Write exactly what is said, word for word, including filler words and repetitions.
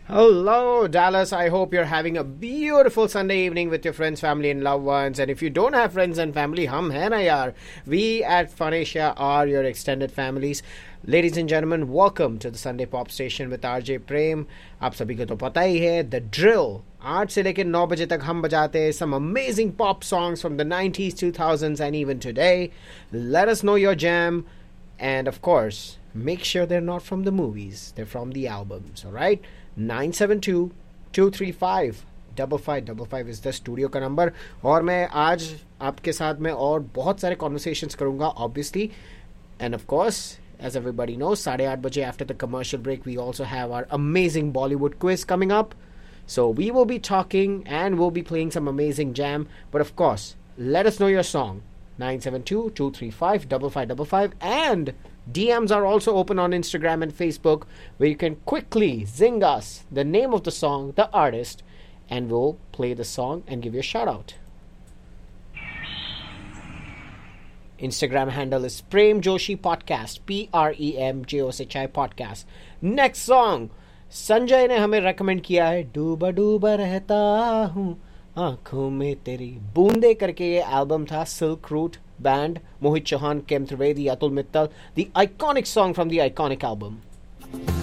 Hello, Dallas. I hope you're having a beautiful Sunday evening with your friends, family, and loved ones. And if you don't have friends and family, hum hai na yaar. We at Fun Asia are your extended families. Ladies and gentlemen, welcome to the Sunday Pop Station with R J Prem. आप सभी को तो पता ही है, The Drill. आठ से लेकर नौ बजे तक हम बजाते हैं some amazing pop songs from the nineties, two thousands, and even today. Let us know your jam. And of course, make sure they're not from the movies. They're from the albums, alright? nine seven two, two three five, five five five five is the studio का number. और मैं आज आपके साथ में और बहुत सारे conversations करूँगा, obviously. And of course, as everybody knows, साढ़े आठ बजे after the commercial break, we also have our amazing Bollywood quiz coming up. So we will be talking and we'll be playing some amazing jam. But of course, let us know your song. nine seven two, two three five, five five five five. And D Ms are also open on Instagram and Facebook, where you can quickly zing us the name of the song, the artist, and we'll play the song and give you a shout out. Instagram handle is Prem Joshi Podcast, P R E M J O S H I Podcast. Next song, Sanjay ने हमें recommend किया है, डूबा डूबा रहता हूँ आंखों में तेरी बूंदे करके. ये एल्बम था silk route band, Mohit Chauhan, came Trivedi, Atul Mittal. The iconic song from the iconic album.